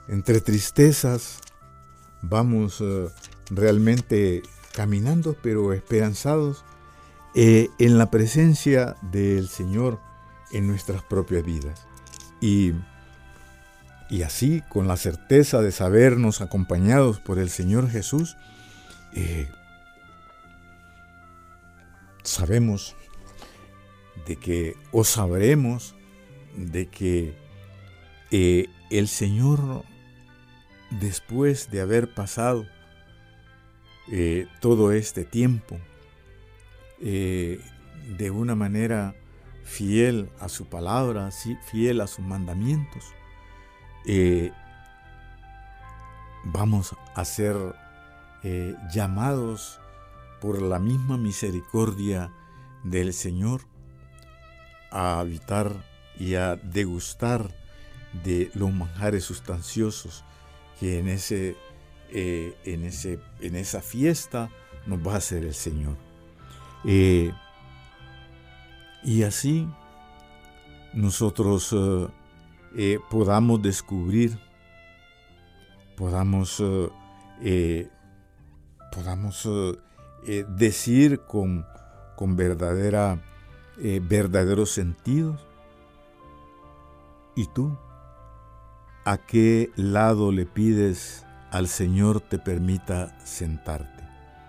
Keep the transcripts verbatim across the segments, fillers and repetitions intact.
entre tristezas, vamos uh, realmente caminando, pero esperanzados eh, en la presencia del Señor en nuestras propias vidas. Y, y así, con la certeza de sabernos acompañados por el Señor Jesús, eh, sabemos de que, o sabremos de que eh, el Señor, después de haber pasado eh, todo este tiempo, eh, de una manera fiel a su palabra, fiel a sus mandamientos, eh, vamos a ser eh, llamados por la misma misericordia del Señor a habitar y a degustar de los manjares sustanciosos que en, ese, eh, en, ese, en esa fiesta nos va a hacer el Señor. Eh, y así nosotros eh, eh, podamos descubrir, podamos, eh, eh, podamos eh, eh, decir con, con verdadera, eh, verdaderos sentidos. ¿Y tú? ¿A qué lado le pides al Señor te permita sentarte?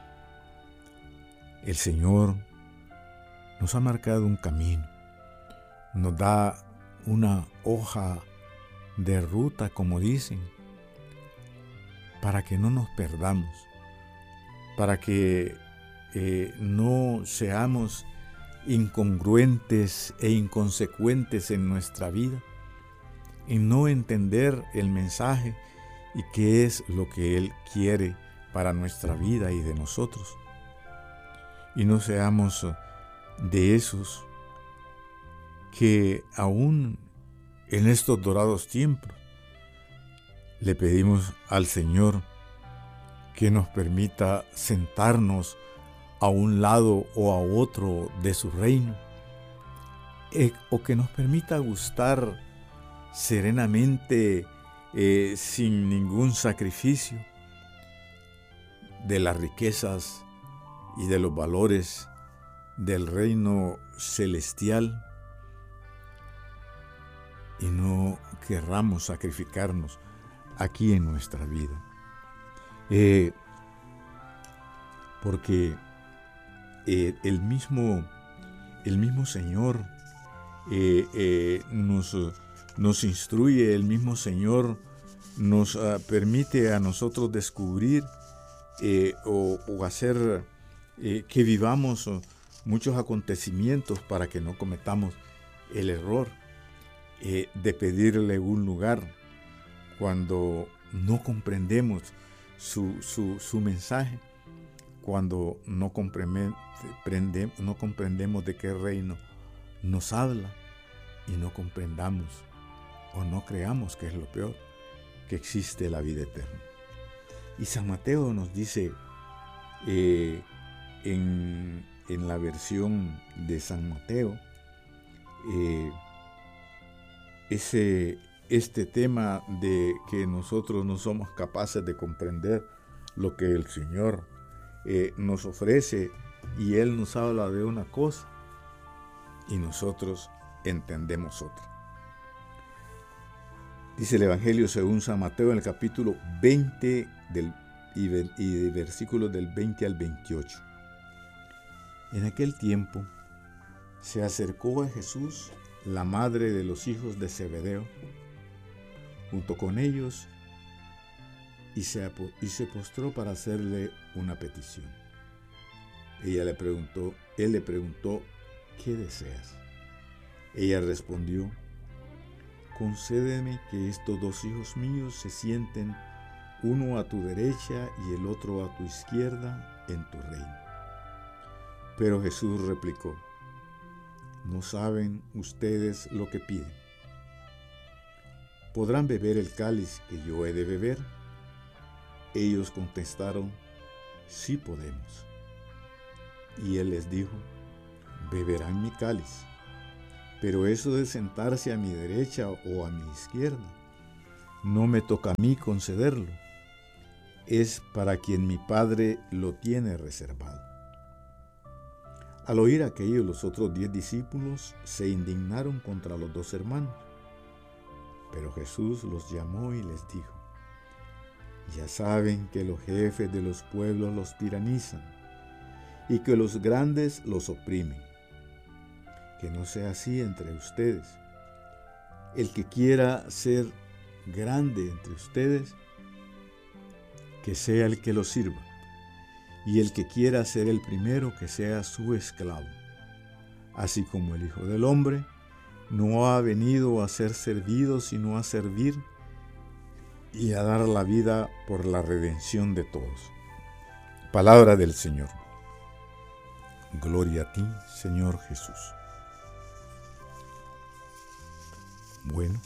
El Señor nos ha marcado un camino, nos da una hoja de ruta, como dicen, para que no nos perdamos, para que eh, no seamos incongruentes e inconsecuentes en nuestra vida, en no entender el mensaje y qué es lo que Él quiere para nuestra vida y de nosotros. Y no seamos de esos que aún en estos dorados tiempos le pedimos al Señor que nos permita sentarnos a un lado o a otro de su reino, eh, o que nos permita gustar serenamente, eh, sin ningún sacrificio, de las riquezas y de los valores del reino celestial, y no querramos sacrificarnos aquí en nuestra vida. Eh, porque eh, el, mismo, el mismo Señor eh, eh, nos, nos instruye, el mismo Señor nos uh, permite a nosotros descubrir eh, o, o hacer eh, que vivamos muchos acontecimientos para que no cometamos el error eh, de pedirle un lugar cuando no comprendemos su, su, su mensaje, cuando no comprendemos, no comprendemos de qué reino nos habla y no comprendamos o no creamos, que es lo peor, que existe la vida eterna. Y San Mateo nos dice eh, en, en la versión de San Mateo eh, ese este tema de que nosotros no somos capaces de comprender lo que el Señor eh, nos ofrece, y Él nos habla de una cosa y nosotros entendemos otra. Dice el Evangelio según San Mateo en el capítulo veinte del, y, y de versículos del veinte al veintiocho. En aquel tiempo se acercó a Jesús la madre de los hijos de Zebedeo junto con ellos y se, y se postró para hacerle una petición. Ella le preguntó, él le preguntó, ¿qué deseas? Ella respondió, concédeme que estos dos hijos míos se sienten uno a tu derecha y el otro a tu izquierda en tu reino. Pero Jesús replicó, no saben ustedes lo que piden. ¿Podrán beber el cáliz que yo he de beber? Ellos contestaron, sí podemos. Y él les dijo, beberán mi cáliz, pero eso de sentarse a mi derecha o a mi izquierda, no me toca a mí concederlo. Es para quien mi Padre lo tiene reservado. Al oír aquello, los otros diez discípulos se indignaron contra los dos hermanos. Pero Jesús los llamó y les dijo: ya saben que los jefes de los pueblos los tiranizan y que los grandes los oprimen. Que no sea así entre ustedes. El que quiera ser grande entre ustedes, que sea el que lo sirva, y el que quiera ser el primero, que sea su esclavo. Así como el Hijo del Hombre no ha venido a ser servido, sino a servir y a dar la vida por la redención de todos. Palabra del Señor. Gloria a ti, Señor Jesús. Bueno,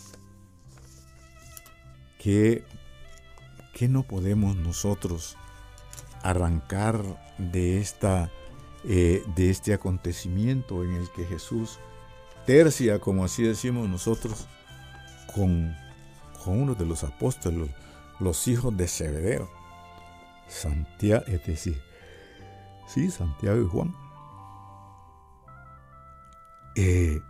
¿qué, qué no podemos nosotros arrancar de, esta, eh, de este acontecimiento en el que Jesús tercia, como así decimos nosotros, con, con uno de los apóstoles, los hijos de Zebedeo, Santiago, es decir, sí, Santiago y Juan? Eh,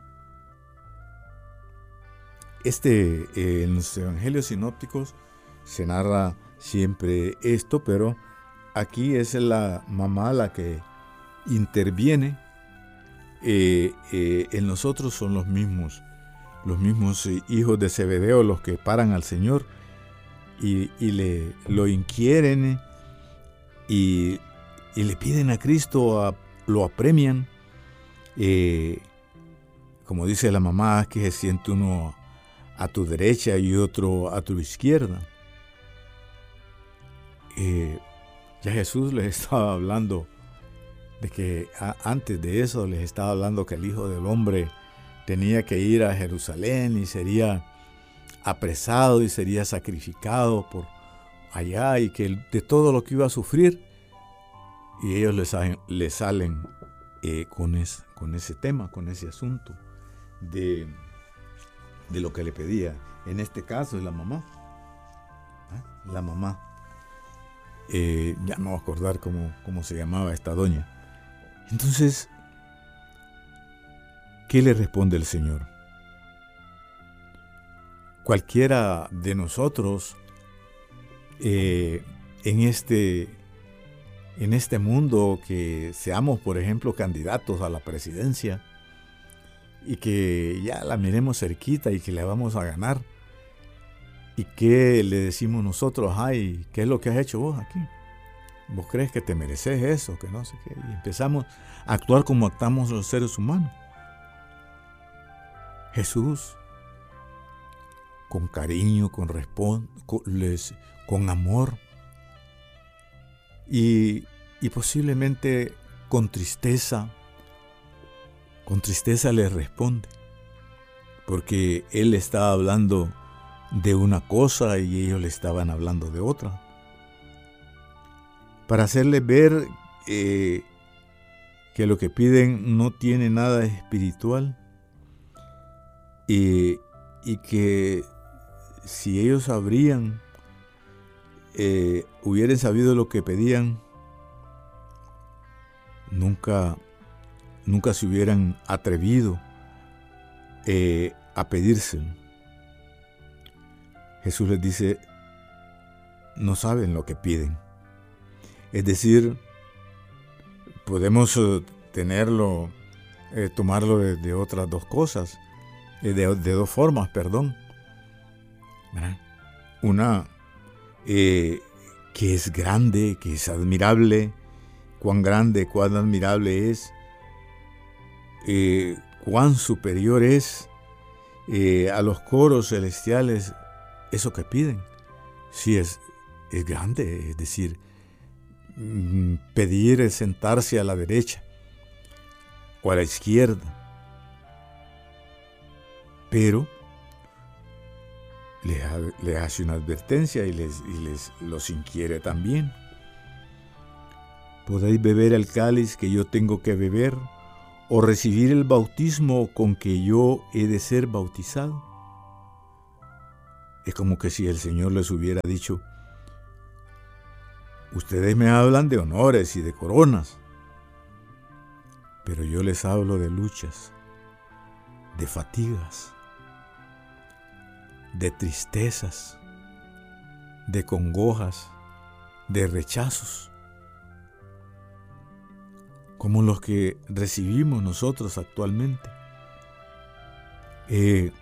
Este, eh, en los evangelios sinópticos se narra siempre esto, pero aquí es la mamá la que interviene. Eh, eh, en nosotros son los mismos, los mismos hijos de Zebedeo los que paran al Señor y, y le, lo inquieren y, y le piden a Cristo, a, lo apremian. Eh, como dice la mamá, que se siente uno a tu derecha y otro a tu izquierda. Eh, ya Jesús les estaba hablando de que a, antes de eso les estaba hablando que el Hijo del Hombre tenía que ir a Jerusalén y sería apresado y sería sacrificado por allá y que de todo lo que iba a sufrir, y ellos les, les salen eh, con, es, con ese tema, con ese asunto de de lo que le pedía. En este caso es la mamá. ¿Ah? La mamá. Eh, ya no voy a acordar cómo, cómo se llamaba esta doña. Entonces, ¿qué le responde el Señor? Cualquiera de nosotros eh, en, este, en este mundo que seamos, por ejemplo, candidatos a la presidencia, y que ya la miremos cerquita y que la vamos a ganar, y que le decimos nosotros: ay, ¿qué es lo que has hecho vos aquí? ¿Vos crees que te mereces eso? Que no sé qué. Y empezamos a actuar como actuamos los seres humanos. Jesús, con cariño, con, respon- con, les, con amor y, y posiblemente con tristeza, Con tristeza les responde, porque él estaba hablando de una cosa y ellos le estaban hablando de otra, para hacerles ver eh, que lo que piden no tiene nada espiritual y, y que si ellos sabrían, eh, hubieran sabido lo que pedían, nunca Nunca se hubieran atrevido eh, a pedírselo. Jesús les dice: no saben lo que piden. Es decir, podemos uh, tenerlo, eh, tomarlo de, de otras dos cosas, eh, de, de dos formas, perdón. ¿Verdad? Una eh, que es grande, que es admirable. Cuán grande, cuán admirable es. Eh, cuán superior es eh, a los coros celestiales eso que piden. Sí, es, es grande, es decir, mm, pedir es sentarse a la derecha o a la izquierda, pero le, le hace una advertencia y les, y les los inquiere también. ¿Podéis beber el cáliz que yo tengo que beber, o recibir el bautismo con que yo he de ser bautizado? Es como que si el Señor les hubiera dicho: ustedes me hablan de honores y de coronas, pero yo les hablo de luchas, de fatigas, de tristezas, de congojas, de rechazos, como los que recibimos nosotros actualmente. Eh,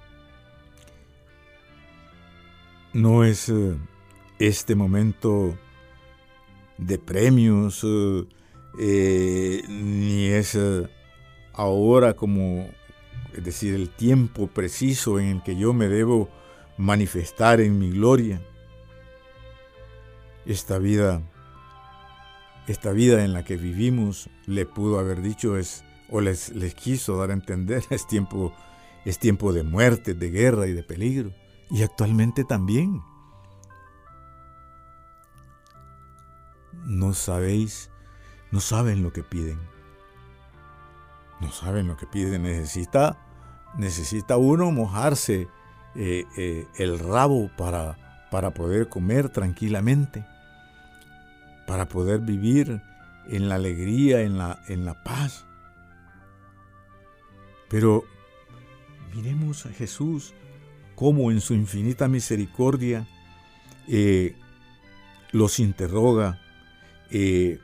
no es eh, este momento de premios, eh, eh, ni es eh, ahora como, es decir, el tiempo preciso en el que yo me debo manifestar en mi gloria. Esta vida, esta vida en la que vivimos, le pudo haber dicho, es, o les, les quiso dar a entender, es tiempo, es tiempo de muerte, de guerra y de peligro. Y actualmente también. No sabéis, no saben lo que piden. No saben lo que piden. Necesita, necesita uno mojarse eh, eh, el rabo para, para poder comer tranquilamente, para poder vivir en la alegría, en la, en la paz. Pero miremos a Jesús, cómo en su infinita misericordia eh, los interroga eh,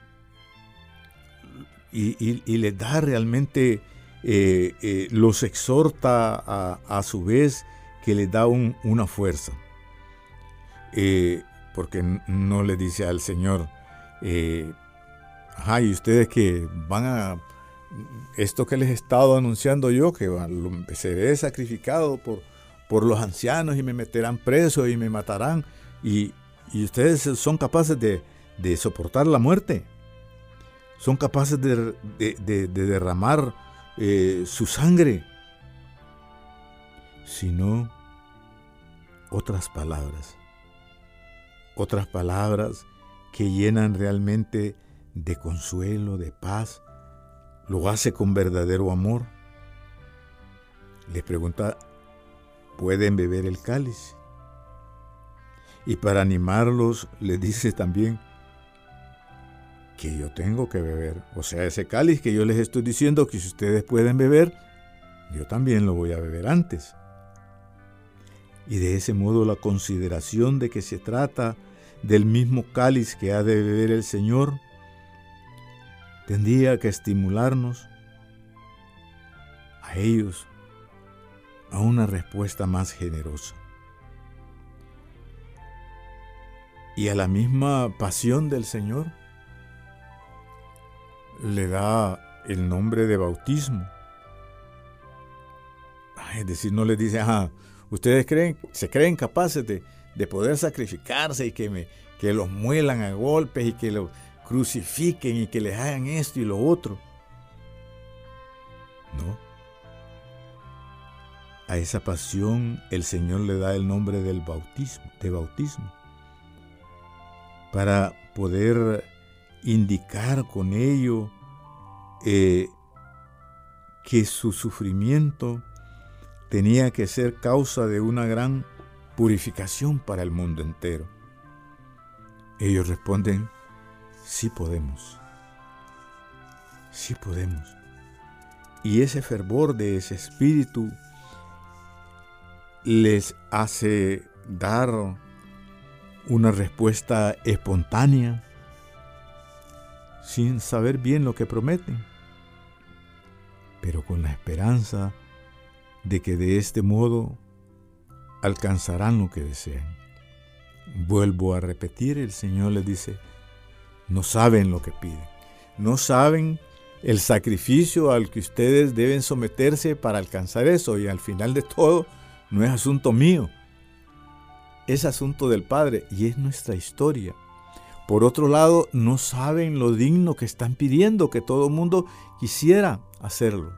y, y, y les da realmente, eh, eh, los exhorta a, a su vez, que les da un, una fuerza. Eh, porque no le dice al Señor, eh, ajá, y ustedes que van a, esto que les he estado anunciando yo, que seré sacrificado por, por los ancianos y me meterán preso y me matarán, y, y ustedes son capaces de, de soportar la muerte, son capaces de, de, de, de derramar eh, su sangre, sino otras palabras, otras palabras que llenan realmente de consuelo, de paz, lo hace con verdadero amor. Les pregunta, ¿pueden beber el cáliz? Y para animarlos les dice también que yo tengo que beber. O sea, ese cáliz que yo les estoy diciendo que si ustedes pueden beber, yo también lo voy a beber antes. Y de ese modo la consideración de que se trata del mismo cáliz que ha de beber el Señor tendría que estimularnos a ellos a una respuesta más generosa. Y a la misma pasión del Señor le da el nombre de bautismo. Es decir, no les dice, ajá, ustedes creen, se creen capaces de, de poder sacrificarse y que, me, que los muelan a golpes y que los crucifiquen y que les hagan esto y lo otro. No. A esa pasión el Señor le da el nombre del bautismo, de bautismo, para poder indicar con ello eh, que su sufrimiento tenía que ser causa de una gran purificación para el mundo entero. Ellos responden, sí podemos, sí podemos. Y ese fervor de ese espíritu les hace dar una respuesta espontánea, sin saber bien lo que prometen, pero con la esperanza de que de este modo alcanzarán lo que desean. Vuelvo a repetir, el Señor les dice, no saben lo que piden, no saben el sacrificio al que ustedes deben someterse para alcanzar eso, y al final de todo no es asunto mío, es asunto del Padre y es nuestra historia. Por otro lado, no saben lo digno que están pidiendo, que todo el mundo quisiera hacerlo.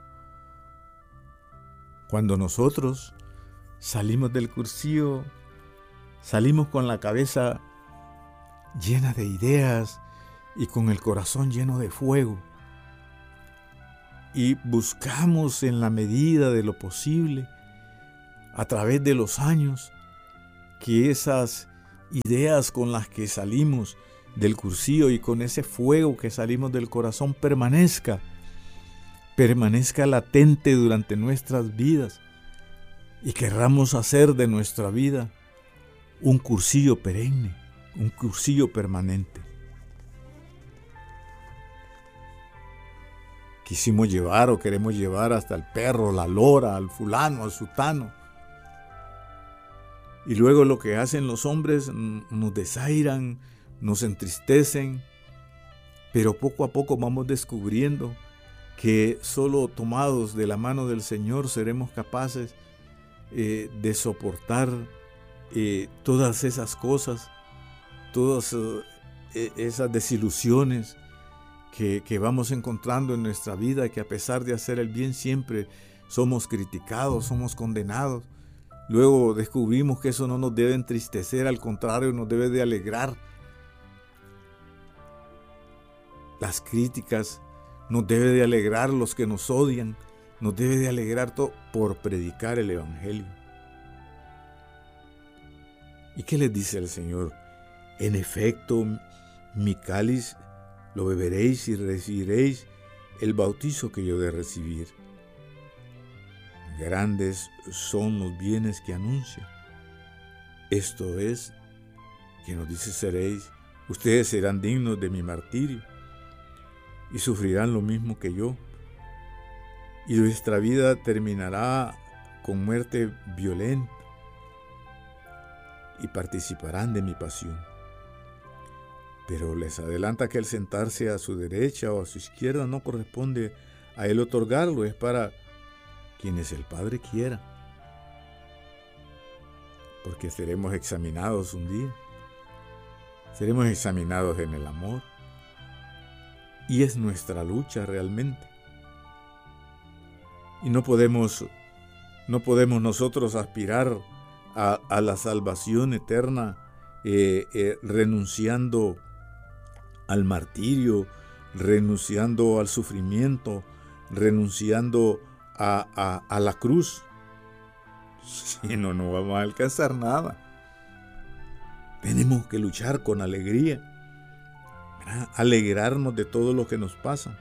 Cuando nosotros salimos del cursillo, salimos con la cabeza llena de ideas y con el corazón lleno de fuego, y buscamos en la medida de lo posible, a través de los años, que esas ideas con las que salimos del cursillo y con ese fuego que salimos del corazón permanezca, permanezca latente durante nuestras vidas y querramos hacer de nuestra vida un cursillo perenne, un cursillo permanente. Quisimos llevar o queremos llevar hasta el perro, la lora, al fulano, al sutano. Y luego lo que hacen los hombres nos desairan, nos entristecen, pero poco a poco vamos descubriendo que solo tomados de la mano del Señor seremos capaces eh, de soportar eh, todas esas cosas, todas eh, esas desilusiones que, que vamos encontrando en nuestra vida, que a pesar de hacer el bien siempre somos criticados, somos condenados. Luego descubrimos que eso no nos debe entristecer, al contrario, nos debe de alegrar. Las críticas nos debe de alegrar, los que nos odian, nos debe de alegrar todo por predicar el Evangelio. ¿Y qué les dice el Señor? En efecto, mi cáliz lo beberéis y recibiréis el bautizo que yo de recibir. Grandes son los bienes que anuncia. Esto es, que nos dice seréis, ustedes serán dignos de mi martirio y sufrirán lo mismo que yo. Y vuestra vida terminará con muerte violenta y participarán de mi pasión. Pero les adelanta que el sentarse a su derecha o a su izquierda no corresponde a él otorgarlo, es para quienes el Padre quiera, porque seremos examinados un día, seremos examinados en el amor, y es nuestra lucha realmente. Y no podemos, no podemos nosotros aspirar a, a la salvación eterna eh, eh, renunciando al martirio, renunciando al sufrimiento, renunciando A, a, a la cruz. Si no, no vamos a alcanzar nada. Tenemos que luchar con alegría, ¿verdad? Alegrarnos de todo lo que nos pasa.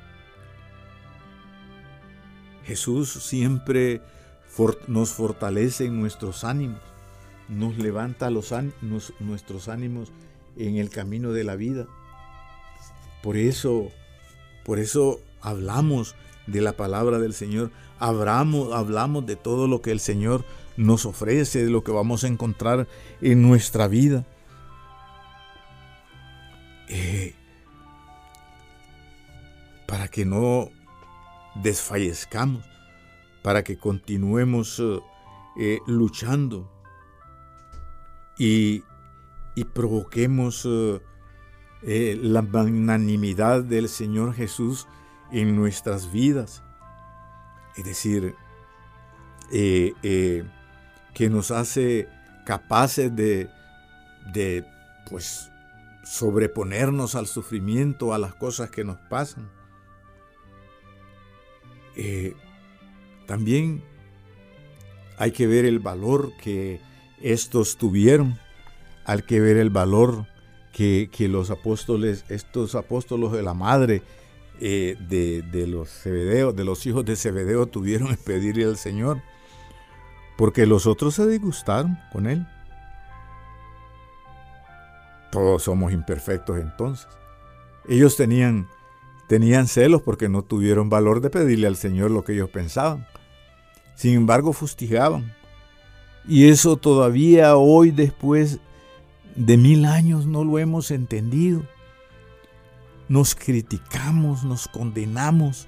Jesús siempre for, nos fortalece en nuestros ánimos, nos levanta los, nos, nuestros ánimos en el camino de la vida. Por eso, por eso hablamos de la palabra del Señor, hablamos, hablamos de todo lo que el Señor nos ofrece, de lo que vamos a encontrar en nuestra vida. Eh, para que no desfallezcamos, para que continuemos eh, eh, luchando y, y provoquemos eh, eh, la magnanimidad del Señor Jesús en nuestras vidas, es decir, eh, eh, que nos hace capaces de, de pues, sobreponernos al sufrimiento, a las cosas que nos pasan. Eh, también hay que ver el valor que estos tuvieron, hay que ver el valor que, que los apóstoles, estos apóstolos de la madre, Eh, de, de los Zebedeo, de los hijos de Zebedeo tuvieron que pedirle al Señor, porque los otros se disgustaron con él. Todos somos imperfectos entonces. Ellos tenían, tenían celos porque no tuvieron valor de pedirle al Señor lo que ellos pensaban. Sin embargo, fustigaban. Y eso todavía hoy, después de mil años, no lo hemos entendido. Nos criticamos, nos condenamos.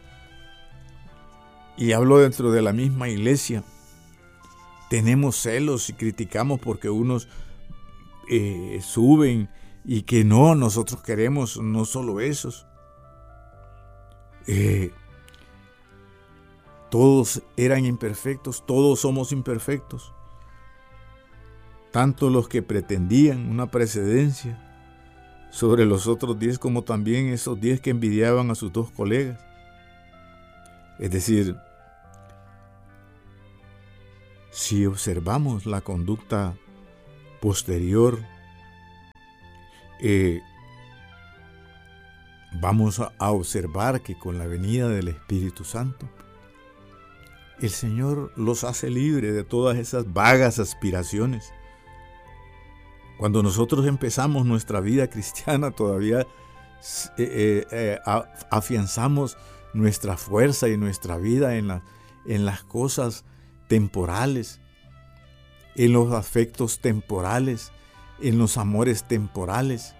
Y hablo dentro de la misma iglesia. Tenemos celos y criticamos porque unos eh, suben y que no, nosotros queremos no solo esos. Eh, todos eran imperfectos, todos somos imperfectos. Tanto los que pretendían una precedencia sobre los otros diez, como también esos diez que envidiaban a sus dos colegas. Es decir, si observamos la conducta posterior, eh, vamos a, a observar que con la venida del Espíritu Santo, el Señor los hace libres de todas esas vagas aspiraciones. Cuando nosotros empezamos nuestra vida cristiana, todavía eh, eh, eh, afianzamos nuestra fuerza y nuestra vida en, la, en las cosas temporales, en los afectos temporales, en los amores temporales.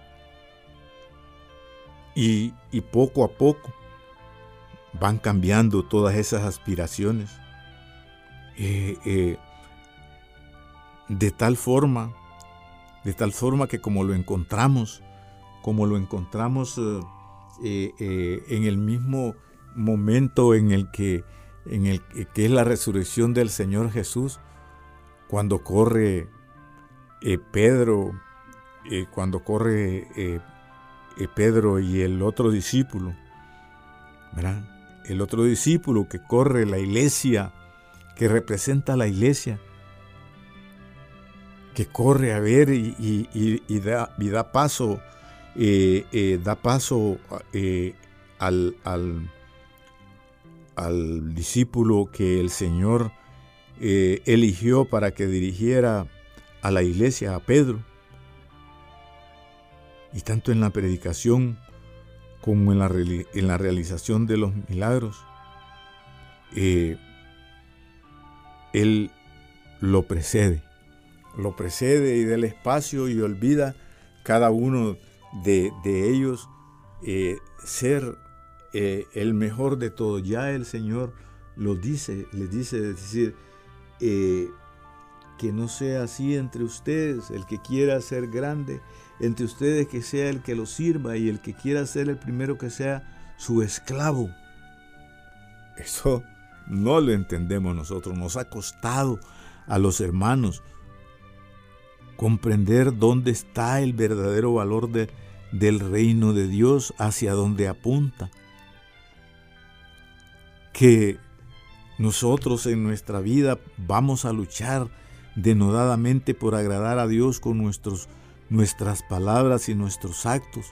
Y, y poco a poco van cambiando todas esas aspiraciones. Eh, eh, de tal forma, de tal forma que como lo encontramos, como lo encontramos eh, eh, eh, en el mismo momento en el que, en el que es la resurrección del Señor Jesús, cuando corre eh, Pedro, eh, cuando corre eh, eh, Pedro y el otro discípulo, ¿verdad? El otro discípulo que corre la iglesia, que representa a la iglesia, que corre a ver y, y, y, y, da, y da paso, eh, eh, da paso eh, al, al, al discípulo que el Señor eh, eligió para que dirigiera a la iglesia, a Pedro. Y tanto en la predicación como en la, en la realización de los milagros, eh, Él lo precede, lo precede y da el espacio y olvida cada uno de, de ellos eh, ser eh, el mejor de todos. Ya el Señor lo dice, les dice, es decir, eh, que no sea así entre ustedes, el que quiera ser grande entre ustedes que sea el que lo sirva, y el que quiera ser el primero que sea su esclavo. Eso no lo entendemos nosotros. Nos ha costado a los hermanos comprender dónde está el verdadero valor de, del reino de Dios, hacia dónde apunta. Que nosotros en nuestra vida vamos a luchar denodadamente por agradar a Dios con nuestros, nuestras palabras y nuestros actos.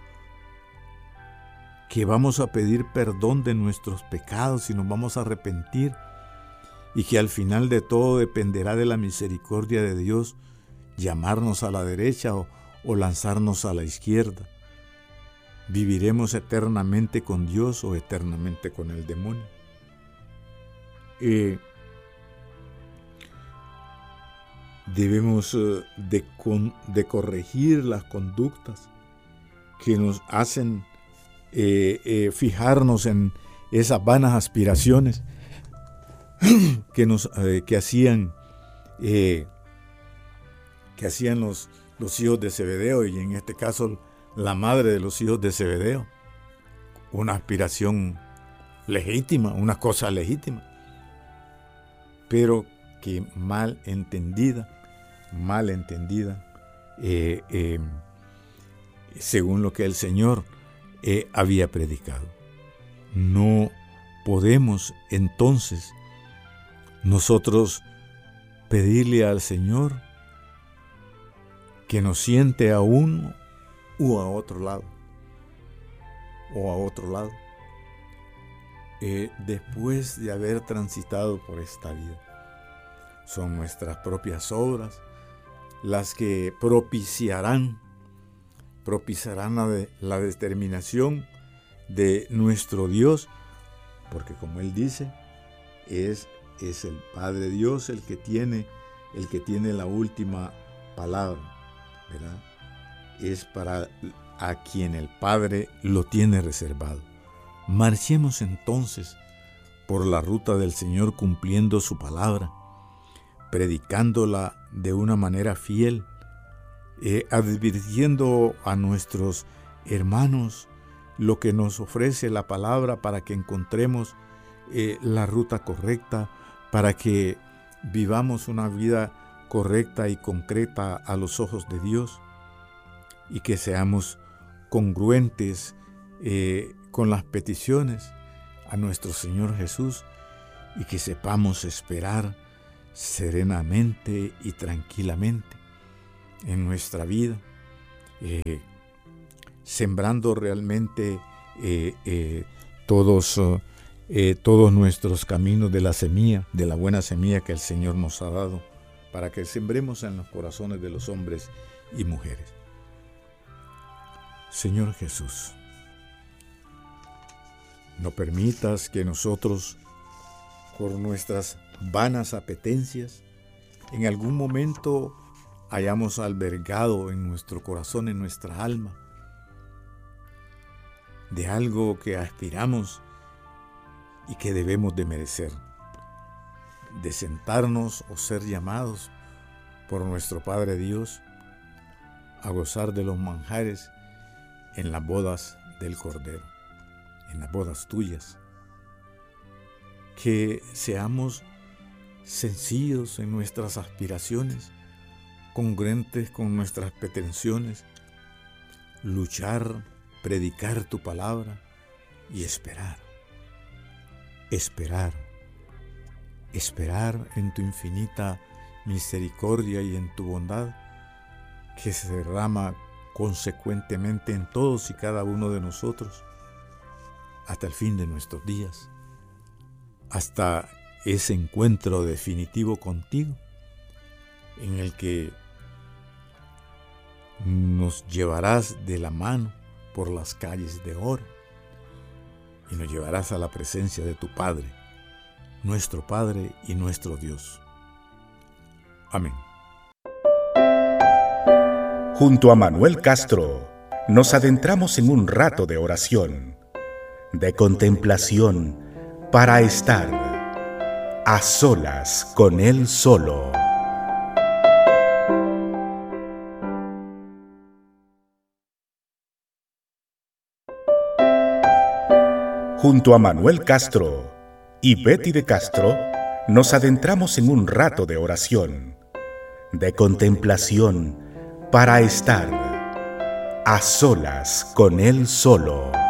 Que vamos a pedir perdón de nuestros pecados y nos vamos a arrepentir, y que al final de todo dependerá de la misericordia de Dios llamarnos a la derecha o, o lanzarnos a la izquierda. ¿Viviremos eternamente con Dios o eternamente con el demonio? Eh, debemos eh, de, con, de corregir las conductas que nos hacen eh, eh, fijarnos en esas vanas aspiraciones que nos eh, que hacían eh, que hacían los, los hijos de Zebedeo, y en este caso la madre de los hijos de Zebedeo. Una aspiración legítima, una cosa legítima, pero que mal entendida, mal entendida, eh, eh, según lo que el Señor eh, había predicado. No podemos entonces nosotros pedirle al Señor que nos siente a uno o a otro lado, o a otro lado, eh, después de haber transitado por esta vida. Son nuestras propias obras las que propiciarán, propiciarán la, de, la determinación de nuestro Dios, porque como Él dice, es, es el Padre Dios el que tiene, el que tiene la última palabra, ¿verdad? Es para a quien el Padre lo tiene reservado. Marchemos entonces por la ruta del Señor cumpliendo su palabra, predicándola de una manera fiel, eh, advirtiendo a nuestros hermanos lo que nos ofrece la palabra para que encontremos eh, la ruta correcta, para que vivamos una vida correcta y concreta a los ojos de Dios, y que seamos congruentes eh, con las peticiones a nuestro Señor Jesús, y que sepamos esperar serenamente y tranquilamente en nuestra vida, eh, sembrando realmente eh, eh, todos, eh, todos nuestros caminos de la semilla, de la buena semilla que el Señor nos ha dado, para que sembremos en los corazones de los hombres y mujeres. Señor Jesús, no permitas que nosotros, por nuestras vanas apetencias, en algún momento hayamos albergado en nuestro corazón, en nuestra alma, de algo que aspiramos y que debemos de merecer, de sentarnos o ser llamados por nuestro Padre Dios a gozar de los manjares en las bodas del Cordero, en las bodas tuyas. Que seamos sencillos en nuestras aspiraciones, congruentes con nuestras pretensiones, luchar, predicar tu palabra y esperar, esperar, esperar en tu infinita misericordia y en tu bondad que se derrama consecuentemente en todos y cada uno de nosotros hasta el fin de nuestros días, hasta ese encuentro definitivo contigo, en el que nos llevarás de la mano por las calles de oro y nos llevarás a la presencia de tu Padre, nuestro Padre y nuestro Dios. Amén. Junto a Manuel Castro, nos adentramos en un rato de oración, de contemplación, para estar a solas con Él solo. Junto a Manuel Castro y Betty de Castro, nos adentramos en un rato de oración, de contemplación, para estar a solas con Él solo.